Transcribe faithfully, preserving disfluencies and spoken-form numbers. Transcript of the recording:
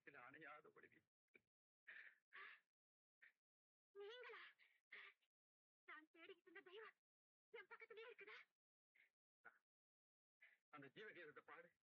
இதயத்தில் அணையாத ஒளிவி. நீங்களா? நான் தேடிக்கிட்டு இருந்த தெய்வம் என் பக்கத்திலே இருக்குதா? அந்த ஜீவகீதத்தை பாடு.